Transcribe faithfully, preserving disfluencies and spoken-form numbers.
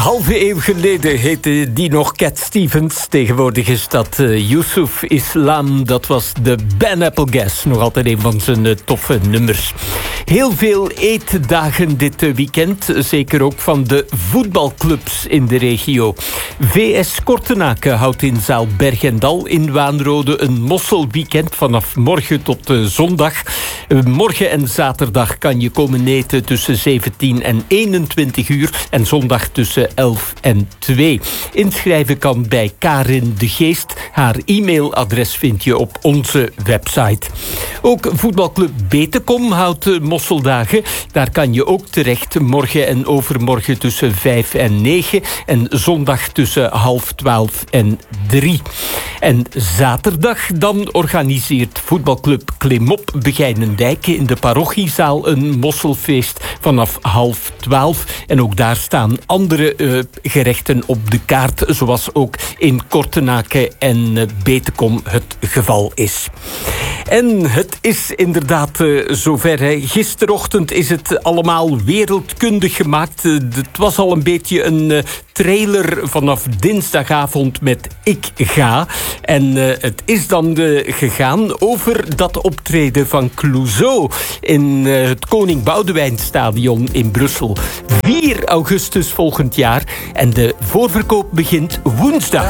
Halve eeuw geleden heette die nog Cat Stevens. Tegenwoordig is dat uh, Yusuf Islam. Dat was de Ben Applegas. Nog altijd een van zijn uh, toffe nummers. Heel veel eetdagen dit uh, weekend. Zeker ook van de voetbalclubs in de regio. V S Kortenaken houdt in zaal Bergendal in Waanrode een mosselweekend vanaf morgen tot uh, zondag. Uh, morgen en zaterdag kan je komen eten tussen zeventien en eenentwintig uur. En zondag tussen elf en twee. Inschrijven kan bij Karin de Geest. Haar e-mailadres vind je op onze website. Ook voetbalclub Betekom houdt uh, mosseldagen. Daar kan je ook terecht morgen en overmorgen tussen vijf en negen. En zondag tussen half twaalf en drie. En zaterdag dan organiseert voetbalclub Klimop Begijnendijk in de parochiezaal een mosselfeest vanaf half twaalf. En ook daar staan andere uh, gerechten op de kaart, zoals ook in Kortenaken en uh, Betekom het geval is. En het is inderdaad uh, zover. Hè. Gisterochtend is het allemaal wereldkundig gemaakt. Uh, het was al een beetje een uh, trailer vanaf dinsdagavond met Ik Ga. En uh, het is dan uh, gegaan over dat optreden van Clouseau in uh, het Koning Boudewijnstadion in Brussel. vier augustus volgend jaar. En de voorverkoop begint woensdag.